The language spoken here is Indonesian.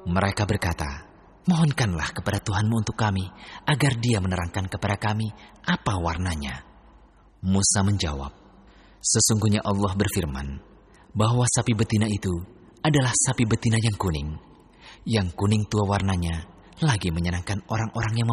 Mereka berkata, "Mohonkanlah kepada Tuhanmu untuk kami, agar Dia menerangkan kepada kami apa warnanya." Musa menjawab, "Sesungguhnya Allah berfirman, bahwa sapi betina itu adalah sapi betina yang kuning. Yang kuning tua warnanya lagi menyenangkan orang-orang yang